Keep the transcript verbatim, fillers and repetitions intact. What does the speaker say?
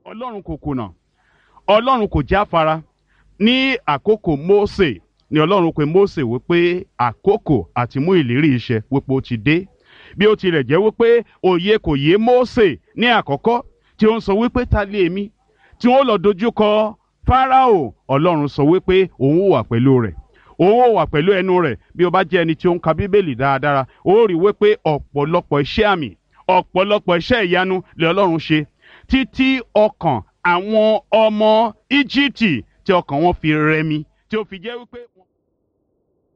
ọlọ́run kò kùnà, ọlọ́run kò jáfara. Ní àkókò Mósè ni ọlọ́run pe Mósè wípé àkókò àti mú ìlérí iṣẹ́ wípé ó ti dé. Bí ó tilẹ̀ jẹ́ wípé òye kò yé Mósè ní àkọ́kọ́, tí ó ń sọ wípé ta lé èmi tí wọ́n lọ dojú kọ Fáráò, ọlọ́run sọ wípé òun ó wà pẹ̀lú rẹ̀, òun ó wà pẹ̀lú ẹnu rẹ̀. Bí o bá jẹ́ ẹni tí ó ń ka Bíbélì dáradára, ó rí wípé ọ̀pọ̀lọpọ̀ iṣẹ́ àmì, ọ̀pọ̀lọpọ̀ iṣẹ́ ìyanu lè ọlọ́run ṣe, títí ọkàn àwọn ọmọ Íjíbítì tí ọkàn wọn fi rẹmi, tí ó fi jẹ́ wípé